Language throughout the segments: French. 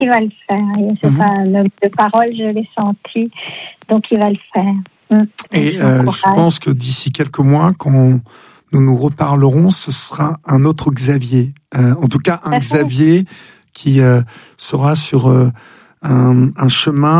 il va le faire. C'est pas un homme de parole, je l'ai senti, donc il va le faire. Et je pense que d'ici quelques mois, quand nous nous reparlerons, ce sera un autre Xavier. En tout cas, un Xavier qui sera sur un chemin,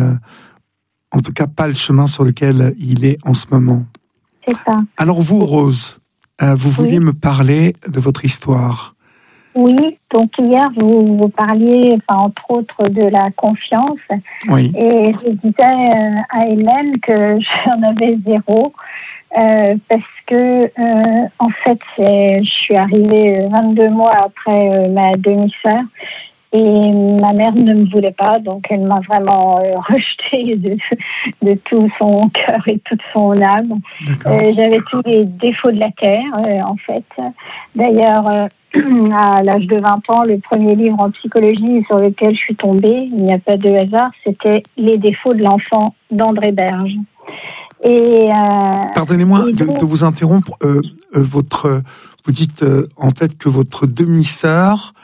en tout cas pas le chemin sur lequel il est en ce moment. C'est ça. Alors vous, Rose, vous vouliez me parler de votre histoire. Oui, donc hier, vous parliez, entre autres, de la confiance. Oui. Et je disais à Hélène que j'en avais zéro, parce que, en fait, je suis arrivée 22 mois après ma demi-sœur, et ma mère ne me voulait pas, donc elle m'a vraiment rejetée de tout son cœur et toute son âme. J'avais tous les défauts de la terre, en fait. D'ailleurs, à l'âge de 20 ans, le premier livre en psychologie sur lequel je suis tombée, il n'y a pas de hasard, c'était Les défauts de l'enfant d'André Berge. Et pardonnez-moi de vous interrompre. Vous dites en fait que votre demi-sœur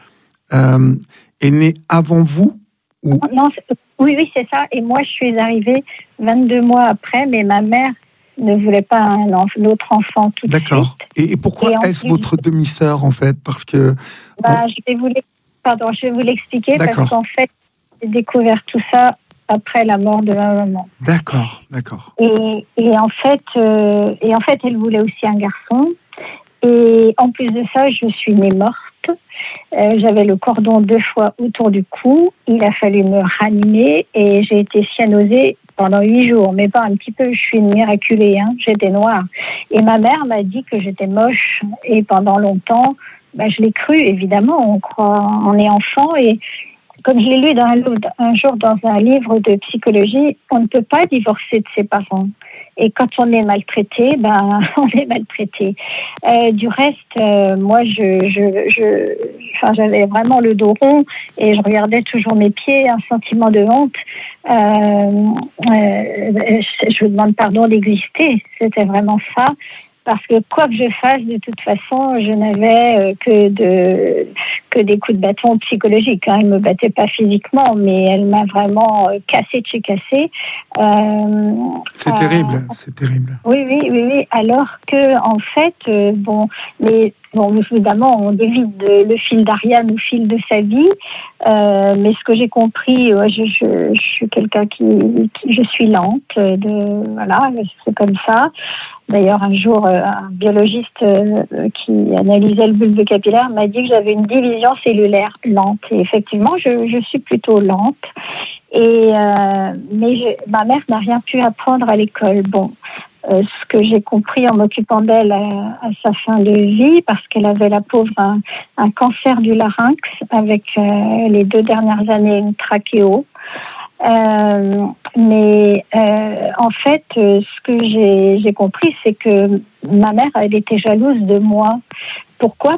est née avant vous ou... Non, oui, c'est ça. Et moi, je suis arrivée 22 mois après, mais ma mère ne voulait pas un autre enfant tout de suite. D'accord. Et pourquoi est-ce votre demi-sœur, en fait? Parce que... je vais vous l'expliquer. D'accord. Parce qu'en fait, j'ai découvert tout ça après la mort de ma maman. D'accord. Et en fait, elle voulait aussi un garçon. Et en plus de ça, je suis née morte. J'avais le cordon 2 fois autour du cou. Il a fallu me ranimer et j'ai été cyanosée pendant 8 jours, mais pas un petit peu. Je suis une miraculée, j'étais noire. Et ma mère m'a dit que j'étais moche. Et pendant longtemps, je l'ai cru, évidemment. On est enfant. Et comme je l'ai lu un jour dans un livre de psychologie, on ne peut pas divorcer de ses parents. Et quand on est maltraité, on est maltraité. Du reste, moi, j'avais vraiment le dos rond et je regardais toujours mes pieds, un sentiment de honte. Je vous demande pardon d'exister. C'était vraiment ça. Parce que quoi que je fasse, de toute façon, je n'avais que des coups de bâton psychologiques. Elle ne me battait pas physiquement, mais elle m'a vraiment cassé de chez cassé. C'est terrible, c'est terrible. Oui. Alors que, en fait, évidemment, on dévie le fil d'Ariane au fil de sa vie. Mais ce que j'ai compris, je suis quelqu'un je suis lente. C'est comme ça. D'ailleurs, un jour, un biologiste qui analysait le bulbe capillaire m'a dit que j'avais une division cellulaire lente. Et effectivement, je suis plutôt lente. Mais ma mère n'a rien pu apprendre à l'école. Ce que j'ai compris en m'occupant d'elle à sa fin de vie, parce qu'elle avait, la pauvre, un cancer du larynx avec les 2 dernières années une trachéo. Mais en fait, ce que j'ai compris, c'est que ma mère, elle était jalouse de moi. Pourquoi ?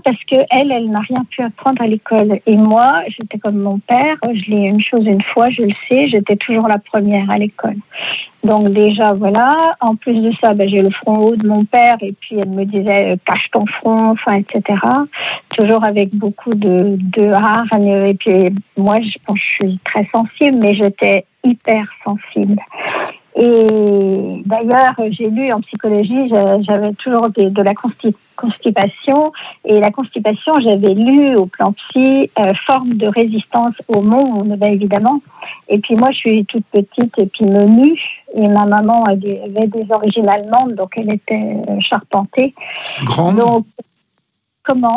Parce qu'elle n'a rien pu apprendre à l'école. Et moi, j'étais comme mon père. Je l'ai une chose une fois, je le sais, j'étais toujours la première à l'école. Donc déjà, voilà. En plus de ça, j'ai le front haut de mon père. Et puis, elle me disait, cache ton front, etc. Toujours avec beaucoup de hargne. Et puis, moi, je pense que je suis très sensible, mais j'étais hyper sensible. Et d'ailleurs, j'ai lu en psychologie, j'avais toujours de la constipation. Et la constipation, j'avais lu au plan psy, forme de résistance au monde, évidemment. Et puis moi, je suis toute petite et puis menue. Et ma maman avait des origines allemandes, donc elle était charpentée. Grande ? Donc, comment ?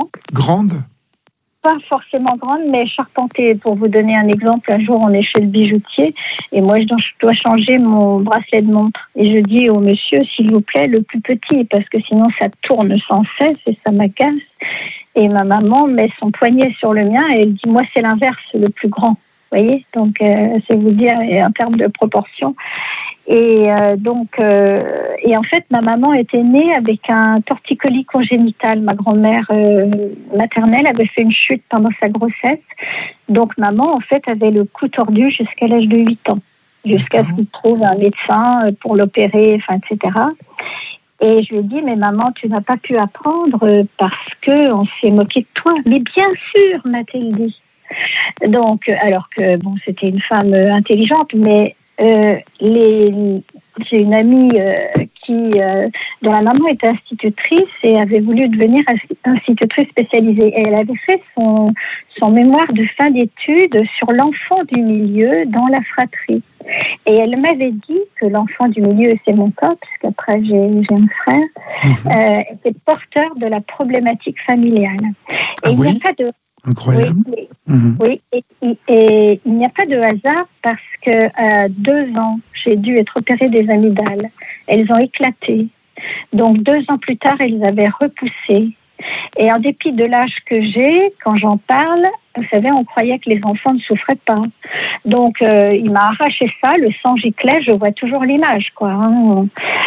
Grande ? Pas forcément grande, mais charpentée. Pour vous donner un exemple, un jour, on est chez le bijoutier et moi, je dois changer mon bracelet de montre. Et je dis au monsieur, s'il vous plaît, le plus petit, parce que sinon, ça tourne sans cesse et ça m'agace. Et ma maman met son poignet sur le mien et elle dit, moi, c'est l'inverse, le plus grand. Vous voyez ? Donc, c'est vous dire en termes de proportion. Et en fait, ma maman était née avec un torticolis congénital. Ma grand-mère maternelle avait fait une chute pendant sa grossesse. Donc, maman, en fait, avait le cou tordu jusqu'à l'âge de 8 ans, jusqu'à ce qu'il trouve un médecin pour l'opérer, etc. Et je lui ai dit, mais maman, tu n'as pas pu apprendre parce qu'on s'est moqué de toi. Mais bien sûr, m'a-t-elle dit. Donc, alors que bon, c'était une femme intelligente, mais j'ai une amie dont la maman était institutrice et avait voulu devenir institutrice spécialisée. Et elle avait fait son mémoire de fin d'études sur l'enfant du milieu dans la fratrie. Et elle m'avait dit que l'enfant du milieu, c'est mon cas, parce qu'après j'ai un frère, était porteur de la problématique familiale. Et il n'y a pas de... Incroyable. Oui, et il n'y a pas de hasard parce que à 2 ans, j'ai dû être opérée des amygdales. Elles ont éclaté. Donc 2 ans plus tard, elles avaient repoussé. Et en dépit de l'âge que j'ai, quand j'en parle, vous savez, on croyait que les enfants ne souffraient pas. Donc, il m'a arraché ça, le sang giclait, je vois toujours l'image, quoi. Hein.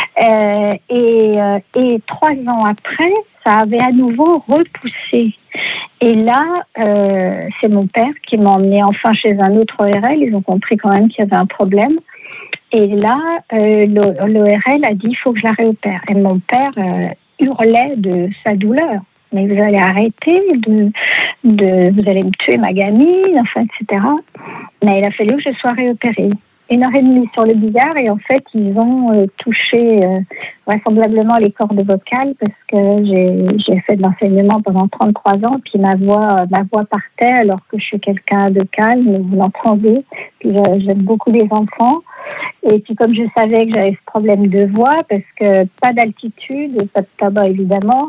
Et 3 ans après, ça avait à nouveau repoussé. Et là, c'est mon père qui m'a emmené enfin chez un autre ORL. Ils ont compris quand même qu'il y avait un problème. Et là, l'ORL a dit, il faut que je la réopère. Et mon père hurlait de sa douleur. Mais vous allez arrêter vous allez me tuer ma gamine, enfin, etc. Mais il a fallu que je sois réopérée. 1h30 sur le billard et en fait, ils ont touché vraisemblablement les cordes vocales parce que j'ai fait de l'enseignement pendant 33 ans, puis ma voix partait alors que je suis quelqu'un de calme, vous l'entendez, puis j'aime beaucoup les enfants. Et puis comme je savais que j'avais ce problème de voix, parce que pas d'altitude, pas de tabac évidemment,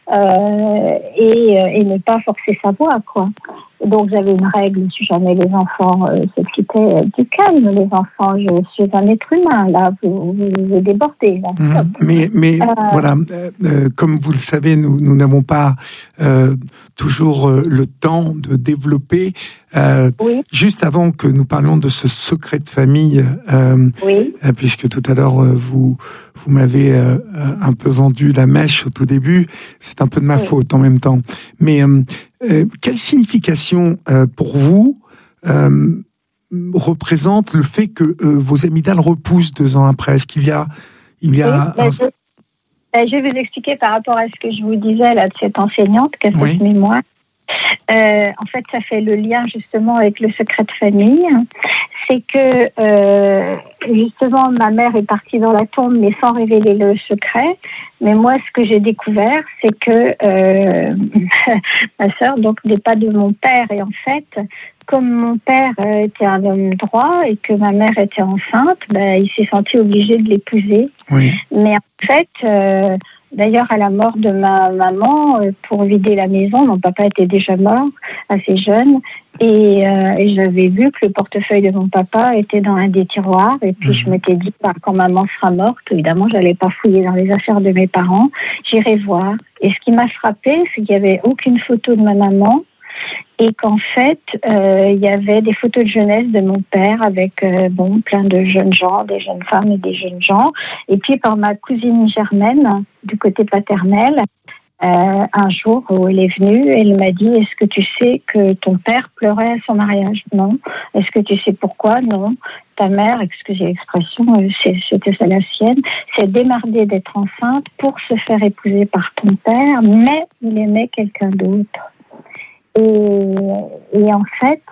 et ne pas forcer sa voix, quoi. Donc j'avais une règle, si jamais les enfants s'excitaient, du calme, les enfants, je suis un être humain, là, vous débordez. Là. Mais voilà, comme vous le savez, nous n'avons pas toujours le temps de développer. Oui. Juste avant que nous parlions de ce secret de famille, oui. Puisque tout à l'heure vous m'avez un peu vendu la mèche au tout début, c'est un peu de ma faute en même temps. Mais quelle signification pour vous représente le fait que vos amygdales repoussent 2 ans après? Est-ce qu'il y a je vais vous expliquer par rapport à ce que je vous disais là de cette enseignante qui a fait ce mémoire. En fait, ça fait le lien justement avec le secret de famille. C'est que justement, ma mère est partie dans la tombe, mais sans révéler le secret. Mais moi, ce que j'ai découvert, c'est que ma sœur donc n'est pas de mon père. Et en fait, comme mon père était un homme droit et que ma mère était enceinte, il s'est senti obligé de l'épouser. Oui. Mais en fait, d'ailleurs, à la mort de ma maman, pour vider la maison, mon papa était déjà mort, assez jeune, et j'avais vu que le portefeuille de mon papa était dans un des tiroirs, et puis je m'étais dit, quand maman sera morte, évidemment, j'allais pas fouiller dans les affaires de mes parents, j'irai voir. Et ce qui m'a frappée, c'est qu'il n'y avait aucune photo de ma maman, et qu'en fait, il y avait des photos de jeunesse de mon père avec plein de jeunes gens, des jeunes femmes et des jeunes gens. Et puis par ma cousine Germaine, du côté paternel, un jour où elle est venue, elle m'a dit « Est-ce que tu sais que ton père pleurait à son mariage ?» Non. « Est-ce que tu sais pourquoi ?» Non. Ta mère, excusez l'expression, c'était ça la sienne, s'est démardée d'être enceinte pour se faire épouser par ton père, mais il aimait quelqu'un d'autre. Et en fait,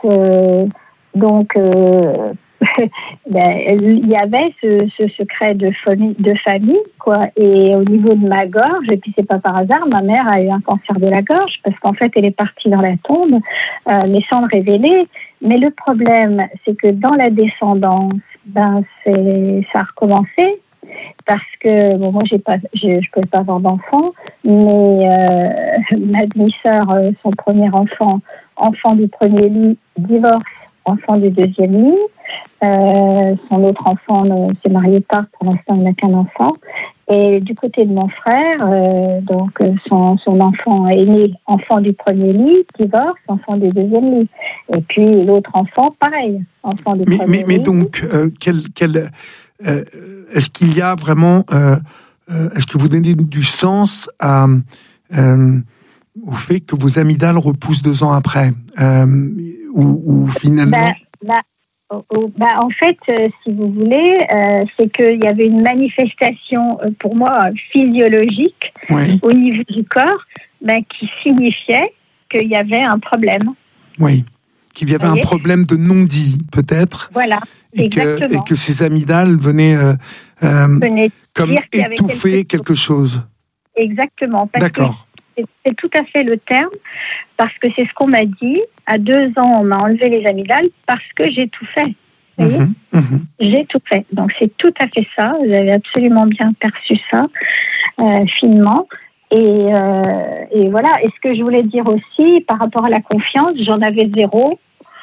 il y avait ce secret de famille, quoi. Et au niveau de ma gorge, et puis c'est pas par hasard, ma mère a eu un cancer de la gorge parce qu'en fait, elle est partie dans la tombe, mais sans le révéler. Mais le problème, c'est que dans la descendance, ça a recommencé. Parce que moi je peux pas avoir d'enfant, mais ma demi-sœur, son premier enfant du premier lit, divorce, enfant du deuxième lit. Son autre enfant s'est marié tard, pour l'instant il n'a qu'un enfant. Et du côté de mon frère, son enfant est né, enfant du premier lit, divorce, enfant du deuxième lit. Et puis l'autre enfant, pareil, enfant du premier lit. Mais donc, est-ce qu'il y a vraiment, est-ce que vous donnez du sens au fait que vos amygdales repoussent 2 ans après, ou finalement? En fait, si vous voulez, c'est qu'il y avait une manifestation pour moi physiologique au niveau du corps, qui signifiait qu'il y avait un problème. Oui. qu'il y avait un problème de non-dit, peut-être. Voilà, exactement. Et que ces amygdales venaient comme étouffer quelque chose. Exactement. D'accord. C'est tout à fait le terme, parce que c'est ce qu'on m'a dit. À 2 ans, on m'a enlevé les amygdales parce que j'ai tout fait. Vous voyez ? J'ai tout fait. Donc c'est tout à fait ça. Vous avez absolument bien perçu ça, finement. Et voilà. Et ce que je voulais dire aussi, par rapport à la confiance, j'en avais 0.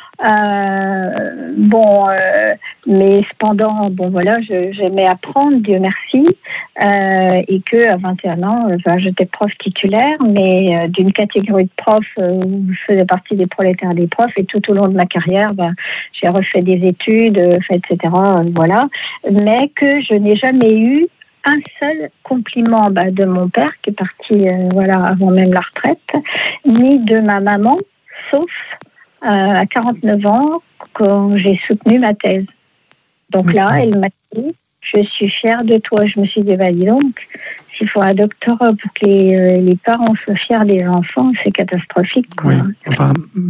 Mais cependant, voilà, j'aimais apprendre, Dieu merci, et que à 21 ans, j'étais prof titulaire, mais d'une catégorie de profs où je faisais partie des prolétaires des profs, et tout au long de ma carrière, j'ai refait des études, etc. Voilà, mais que je n'ai jamais eu un seul compliment de mon père qui est parti avant même la retraite, ni de ma maman, sauf à 49 ans, quand j'ai soutenu ma thèse. Donc là, elle m'a dit, je suis fière de toi. Je me suis dit, dis donc, s'il faut un doctorat pour que les parents soient fiers des enfants, c'est catastrophique, quoi. Oui, enfin,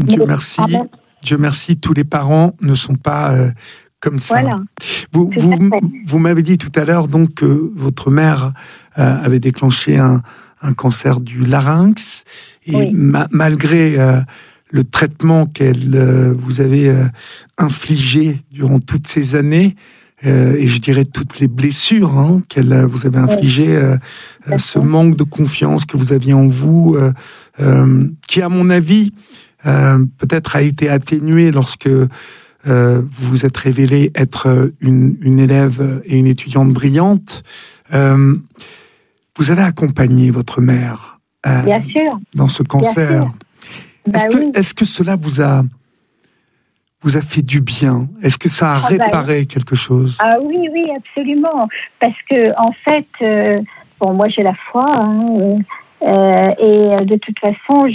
Dieu merci, tous les parents ne sont pas comme ça. Voilà. Vous m'avez dit tout à l'heure donc que votre mère avait déclenché un cancer du larynx, et malgré le traitement qu'elle vous avait infligé durant toutes ces années, et je dirais toutes les blessures qu'elle vous avait infligées, ce manque de confiance que vous aviez en vous, qui à mon avis peut-être a été atténué lorsque vous vous êtes révélée être une élève et une étudiante brillante. Vous avez accompagné votre mère bien sûr, dans ce cancer. Est-ce que cela vous a fait du bien? Est-ce que ça a réparé quelque chose? Ah oui, absolument. Parce que en fait, moi j'ai la foi, et de toute façon,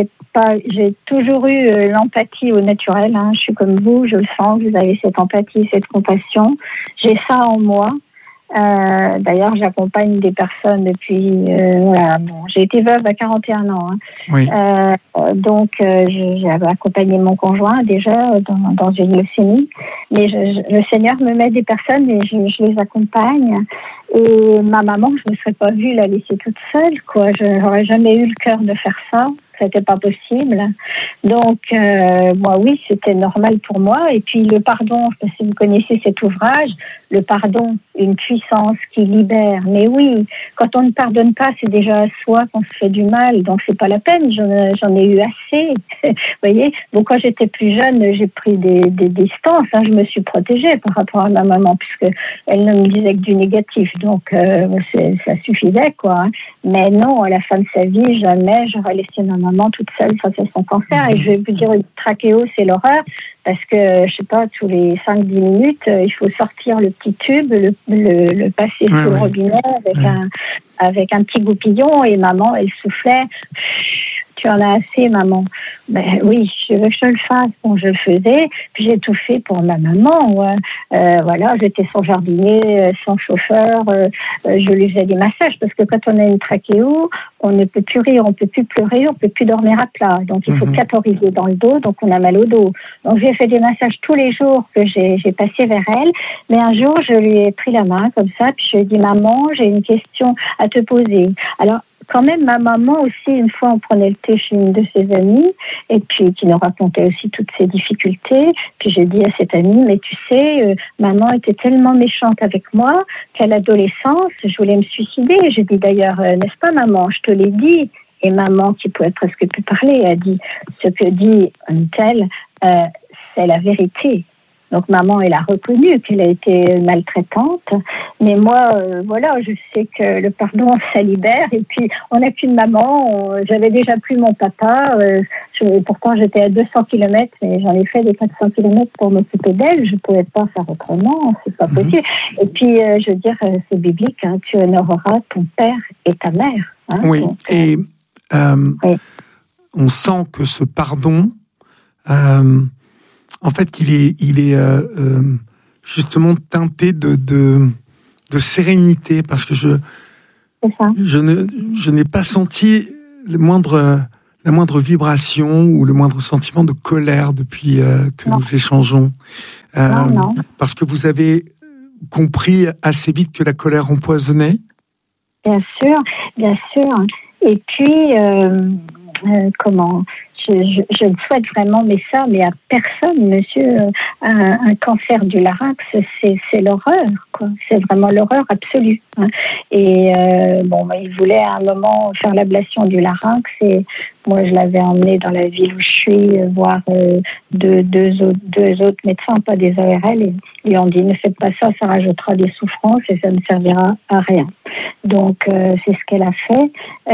j'ai toujours eu l'empathie au naturel. Je suis comme vous, je le sens. Vous avez cette empathie, cette compassion. J'ai ça en moi. D'ailleurs, j'accompagne des personnes depuis... j'ai été veuve à 41 ans. Oui. Donc, j'avais accompagné mon conjoint déjà dans une leucémie. Mais le Seigneur me met des personnes et je les accompagne. Et ma maman, je ne me serais pas vue la laisser toute seule, quoi. Je n'aurais jamais eu le cœur de faire ça. C'était pas possible. Donc, oui, c'était normal pour moi. Et puis, le pardon, je sais pas si vous connaissez cet ouvrage, le pardon, une puissance qui libère. Mais oui, quand on ne pardonne pas, c'est déjà à soi qu'on se fait du mal. Donc, c'est pas la peine. J'en ai eu assez. Vous voyez? Donc, quand j'étais plus jeune, j'ai pris des distances. Je me suis protégée par rapport à ma maman, puisque elle ne me disait que du négatif. Donc, ça suffisait, quoi. Mais non, à la fin de sa vie, jamais j'aurais laissé ma maman toute seule face à son cancer. Et je vais vous dire, une trachéo, c'est l'horreur, parce que, je sais pas, tous les 5-10 minutes, il faut sortir le petit tube, le passer sous le robinet avec un petit goupillon, et maman, elle soufflait. Tu en as assez, maman. Ben oui, je veux que je le fasse. Bon, je le faisais, puis j'ai tout fait pour ma maman. J'étais son jardinier, son chauffeur. Je lui faisais des massages, parce que quand on a une trachéo, on ne peut plus rire, on ne peut plus pleurer, on ne peut plus dormir à plat. Donc, il faut cathoriser dans le dos, donc on a mal au dos. Donc, j'ai fait des massages tous les jours que j'ai passé vers elle. Mais un jour, je lui ai pris la main comme ça, puis je lui ai dit, maman, j'ai une question à te poser. Alors, quand même, ma maman aussi, une fois, on prenait le thé chez une de ses amies, et puis qui nous racontait aussi toutes ses difficultés. Puis j'ai dit à cette amie, mais tu sais, maman était tellement méchante avec moi qu'à l'adolescence, je voulais me suicider. J'ai dit d'ailleurs, n'est-ce pas maman, je te l'ai dit. Et maman, qui pouvait presque plus parler, a dit, ce que dit un tel, c'est la vérité. Donc maman, elle a reconnu qu'elle a été maltraitante, mais moi, je sais que le pardon, ça libère. Et puis, on n'a qu'une maman. J'avais déjà plus mon papa. Pourtant, j'étais à 200 km, mais j'en ai fait des 400 km pour m'occuper d'elle. Je ne pouvais pas faire autrement. C'est pas possible. Et puis, je veux dire, c'est biblique. Tu honoreras ton père et ta mère. Oui. Donc, et on sent que ce pardon. En fait, il est justement teinté de sérénité, parce que je n'ai pas senti la la moindre vibration ou le moindre sentiment de colère depuis que nous échangeons. Non. Parce que vous avez compris assez vite que la colère empoisonnait. Bien sûr. Et puis, je le souhaite vraiment, mais à personne, monsieur. Un cancer du larynx, c'est l'horreur, quoi. C'est vraiment l'horreur absolue. Hein. Et il voulait à un moment faire l'ablation du larynx, et moi je l'avais emmené dans la ville où je suis voir deux autres médecins, pas des ARL, et ils ont dit ne faites pas ça, ça rajoutera des souffrances et ça ne servira à rien. Donc c'est ce qu'elle a fait,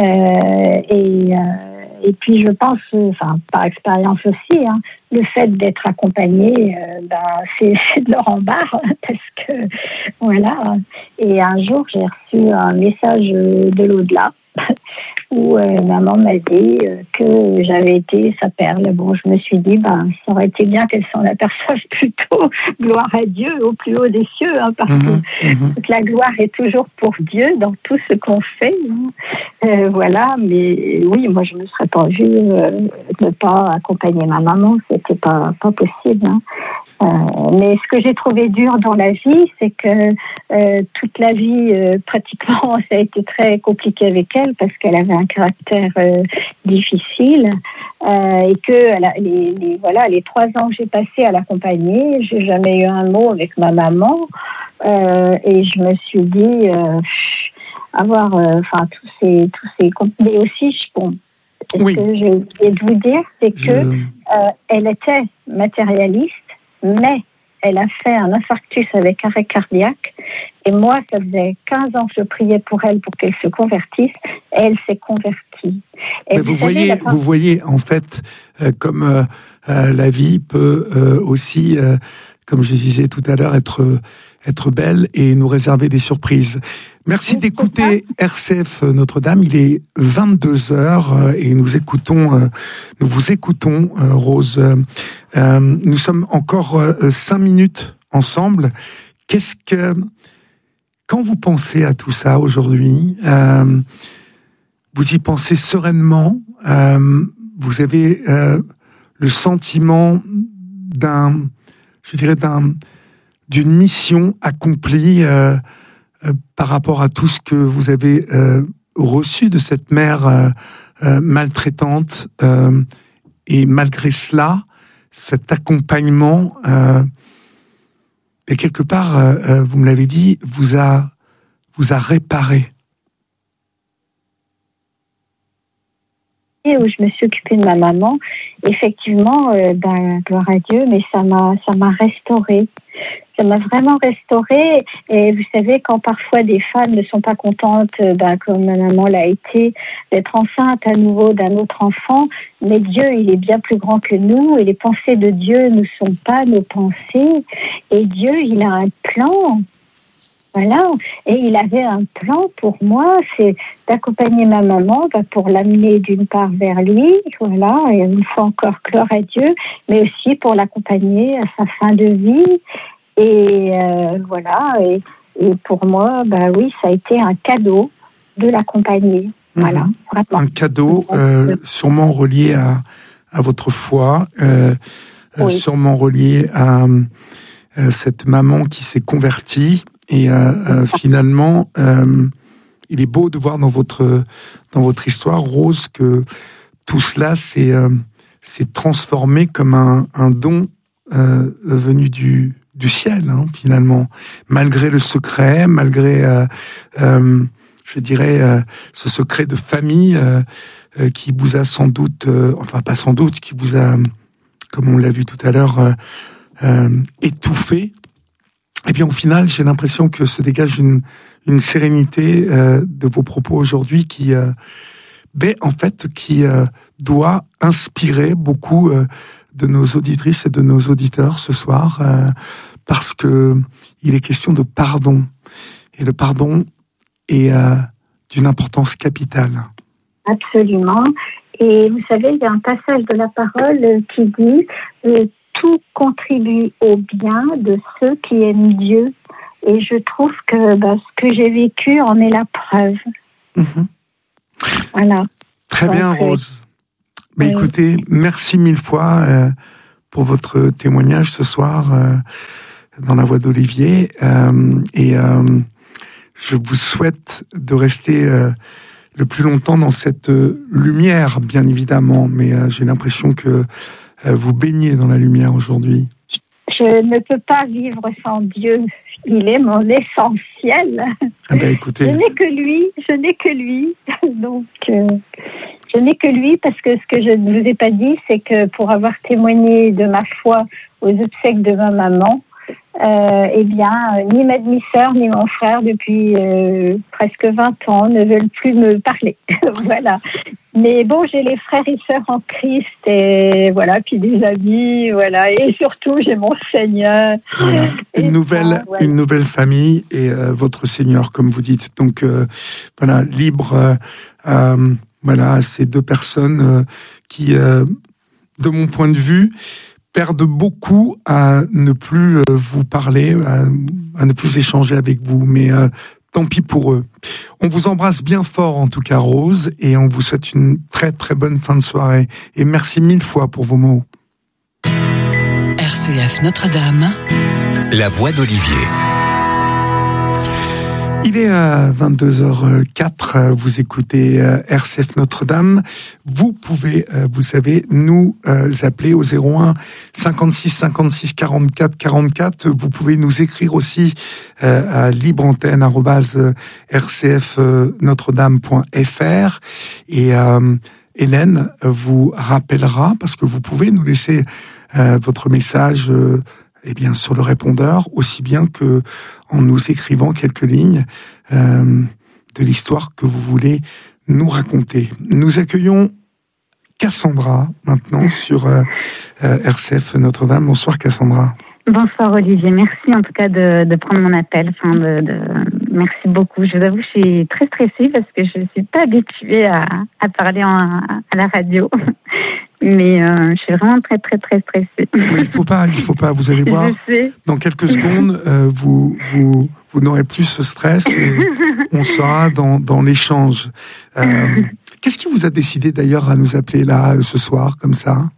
et puis je pense, par expérience aussi, hein, le fait d'être accompagnée, c'est de leur embarras, parce que voilà. Et un jour, j'ai reçu un message de l'au-delà où maman m'a dit que j'avais été sa perle. Bon, je me suis dit, ça aurait été bien qu'elle s'en aperçoive plus tôt. Gloire à Dieu, au plus haut des cieux, hein, parce que toute la gloire est toujours pour Dieu dans tout ce qu'on fait. Hein. Voilà, mais oui, moi, je ne me serais pas vue ne pas accompagner ma maman. C'était pas possible. Hein. Mais ce que j'ai trouvé dur dans la vie, c'est que toute la vie, pratiquement, ça a été très compliqué avec elle parce qu'elle avait un caractère difficile et que les 3 ans que j'ai passés à l'accompagner, j'ai jamais eu un mot avec ma maman et je me suis dit avoir tous ces mais aussi ce que j'ai oublié de vous dire, c'est que elle était matérialiste, mais elle a fait un infarctus avec arrêt cardiaque. Et moi, ça faisait 15 ans que je priais pour elle pour qu'elle se convertisse. Et elle s'est convertie. Et vous voyez, en fait, comme la vie peut aussi, comme je disais tout à l'heure, être belle et nous réserver des surprises. Merci d'écouter RCF Notre-Dame. Il est 22h et nous vous écoutons, Rose. Nous sommes encore 5 minutes ensemble. Quand vous pensez à tout ça aujourd'hui, vous y pensez sereinement, vous avez le sentiment d'une mission accomplie par rapport à tout ce que vous avez reçu de cette mère maltraitante, et malgré cela, cet accompagnement, et quelque part, vous me l'avez dit, vous a réparé. Où je me suis occupée de ma maman, effectivement, gloire à Dieu, mais ça m'a restaurée. Ça m'a vraiment restaurée. Et vous savez, quand parfois des femmes ne sont pas contentes, comme ma maman l'a été, d'être enceinte à nouveau d'un autre enfant, mais Dieu, il est bien plus grand que nous, et les pensées de Dieu ne sont pas nos pensées. Et Dieu, il a un plan. Voilà, et il avait un plan pour moi, c'est d'accompagner ma maman pour l'amener d'une part vers lui, voilà, et une fois encore gloire à Dieu, mais aussi pour l'accompagner à sa fin de vie. Et voilà, et pour moi, oui, ça a été un cadeau de l'accompagner. Voilà, un cadeau sûrement relié à votre foi, sûrement relié à cette maman qui s'est convertie. Et finalement, il est beau de voir dans votre histoire, Rose, que tout cela s'est transformé comme un don venu du ciel, hein, finalement. Malgré le secret, malgré, je dirais, ce secret de famille qui vous a sans doute, enfin pas sans doute, qui vous a, comme on l'a vu tout à l'heure, étouffé. Et bien au final, j'ai l'impression que se dégage une sérénité de vos propos aujourd'hui qui doit inspirer beaucoup de nos auditrices et de nos auditeurs ce soir, parce que il est question de pardon. Et le pardon est d'une importance capitale. Absolument. Et vous savez, il y a un passage de la parole qui dit tout contribue au bien de ceux qui aiment Dieu. Et je trouve que ce que j'ai vécu en est la preuve. Mmh. Voilà. Très bien, Rose. Mais écoutez, merci mille fois pour votre témoignage ce soir dans la voix d'Olivier. Et je vous souhaite de rester le plus longtemps dans cette lumière, bien évidemment. Mais j'ai l'impression que vous baignez dans la lumière aujourd'hui. Je ne peux pas vivre sans Dieu. Il est mon essentiel. Ah ben, écoutez. Je n'ai que lui. Donc, je n'ai que lui parce que ce que je ne vous ai pas dit, c'est que pour avoir témoigné de ma foi aux obsèques de ma maman, eh bien, ni ma demi-sœur ni mon frère, depuis presque 20 ans, ne veulent plus me parler. Voilà. Mais bon, j'ai les frères et sœurs en Christ et voilà, puis des amis, voilà, et surtout j'ai mon Seigneur. Voilà. Une nouvelle famille et votre Seigneur, comme vous dites. Donc voilà, libre. Voilà, ces deux personnes qui, de mon point de vue, perdent beaucoup à ne plus vous parler, à ne plus échanger avec vous. Mais tant pis pour eux. On vous embrasse bien fort, en tout cas, Rose, et on vous souhaite une très très bonne fin de soirée. Et merci mille fois pour vos mots. RCF Notre-Dame, la voix d'Olivier. Il est 22h04, vous écoutez RCF Notre-Dame. Vous pouvez, vous savez, nous appeler au 01 56 56 44 44. Vous pouvez nous écrire aussi à libreantenne@rcfnotredame.fr. Et Hélène vous rappellera, parce que vous pouvez nous laisser votre message eh bien, sur le répondeur, aussi bien que en nous écrivant quelques lignes de l'histoire que vous voulez nous raconter. Nous accueillons Cassandra maintenant sur RCF Notre-Dame. Bonsoir Cassandra. Bonsoir Olivier, merci en tout cas de prendre mon appel. Merci beaucoup. Je vous avoue, je suis très stressée parce que je ne suis pas habituée à parler à la radio. Mais je suis vraiment très très très stressée. Mais il faut pas. Vous allez voir. Dans quelques secondes, vous n'aurez plus ce stress et on sera dans l'échange. Qu'est-ce qui vous a décidé d'ailleurs à nous appeler là ce soir comme ça?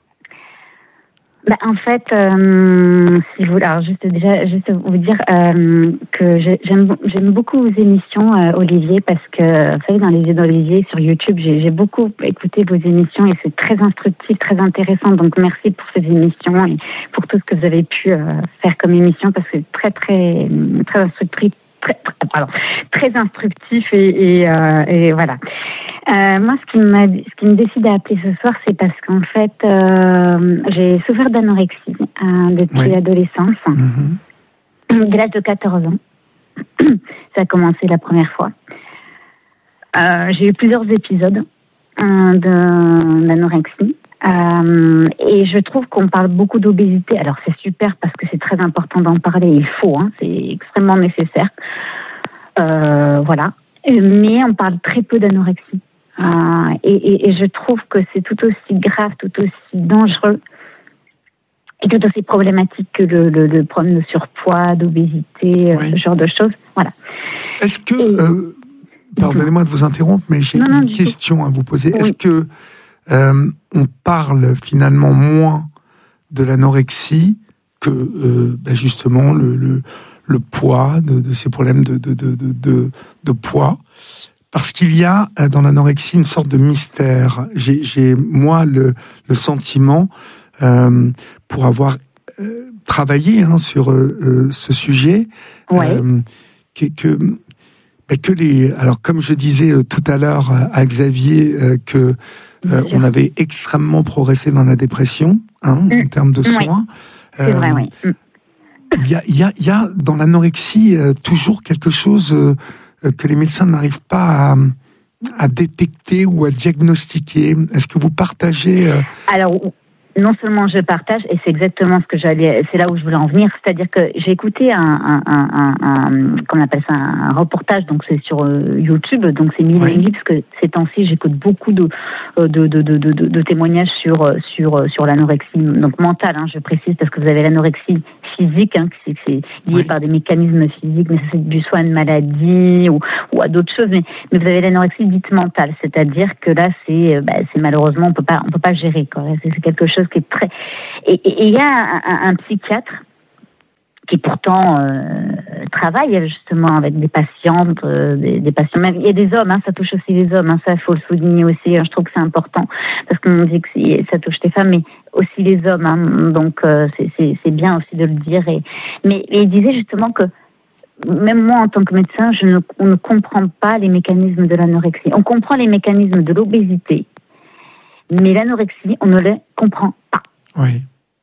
En fait, si vous, alors juste vous dire que j'aime beaucoup vos émissions, Olivier, parce que vous savez, dans les yeux d'Olivier sur YouTube, j'ai beaucoup écouté vos émissions et c'est très instructif, très intéressant. Donc merci pour ces émissions et pour tout ce que vous avez pu faire comme émission, parce que c'est très très très instructif. Très instructif et voilà. Moi, ce qui me décide à appeler ce soir, c'est parce qu'en fait, j'ai souffert d'anorexie depuis l'adolescence, dès l'âge de 14 ans. Ça a commencé la première fois. J'ai eu plusieurs épisodes d'anorexie. Et je trouve qu'on parle beaucoup d'obésité. Alors c'est super parce que c'est très important d'en parler. Il faut, c'est extrêmement nécessaire. Voilà. Mais on parle très peu d'anorexie. Et je trouve que c'est tout aussi grave, tout aussi dangereux et tout aussi problématique que le problème de surpoids, d'obésité, ce genre de choses. Voilà. Est-ce que, pardonnez-moi de vous interrompre, mais j'ai une question à vous poser. Oui. Est-ce que on parle finalement moins de l'anorexie que justement le poids, de ces problèmes de poids, parce qu'il y a dans l'anorexie une sorte de mystère. J'ai moi le sentiment, pour avoir travaillé sur ce sujet, que les, alors comme je disais tout à l'heure à Xavier, que on avait extrêmement progressé dans la dépression, en termes de soins. C'est vrai, oui. Il y a dans l'anorexie toujours quelque chose que les médecins n'arrivent pas à détecter ou à diagnostiquer. Est-ce que vous partagez Alors non seulement je partage, et c'est exactement c'est là où je voulais en venir, c'est-à-dire que j'ai écouté qu'on appelle ça, un reportage, donc c'est sur YouTube, donc c'est mille et mille, parce que ces temps-ci j'écoute beaucoup de témoignages sur l'anorexie, donc mentale, je précise, parce que vous avez l'anorexie physique, qui c'est lié par des mécanismes physiques, mais c'est dû soit à une maladie ou à d'autres choses, mais vous avez l'anorexie dite mentale, c'est-à-dire que là c'est malheureusement on peut pas gérer, quoi. C'est quelque chose qui est très... Et il y a un psychiatre qui pourtant travaille justement avec des patientes, des patients. Même, il y a des hommes, ça touche aussi les hommes, ça il faut le souligner aussi. Je trouve que c'est important parce qu'on dit que ça touche les femmes, mais aussi les hommes. Donc c'est bien aussi de le dire. Mais il disait justement que même moi, en tant que médecin, on ne comprend pas les mécanismes de l'anorexie. On comprend les mécanismes de l'obésité, mais l'anorexie, on ne les comprend pas. Oui.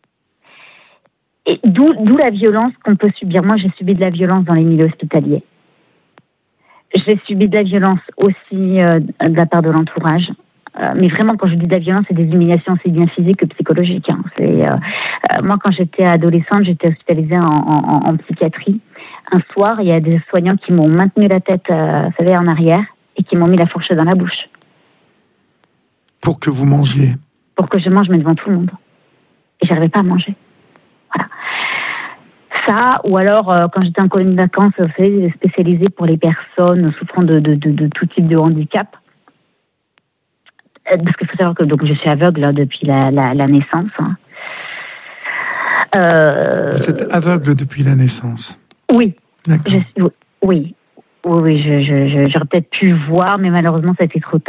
Et d'où la violence qu'on peut subir. Moi, j'ai subi de la violence dans les milieux hospitaliers. J'ai subi de la violence aussi de la part de l'entourage. Mais vraiment, quand je dis de la violence, c'est des humiliations aussi bien physiques que psychologiques. Moi, quand j'étais adolescente, j'étais hospitalisée en psychiatrie. Un soir, il y a des soignants qui m'ont maintenu la tête, vous savez, en arrière, et qui m'ont mis la fourchette dans la bouche. Pour que vous mangiez. Pour que je mange, mais devant tout le monde. Et j'arrivais pas à manger. Voilà. Ça, ou alors, quand j'étais en colonie de vacances, vous savez, spécialisée pour les personnes souffrant de tout type de handicap. Parce qu'il faut savoir que donc, je suis aveugle depuis la naissance. Vous êtes aveugle depuis la naissance? Oui. D'accord. Oui. J'aurais peut-être pu voir, mais malheureusement, ça a été trop tard.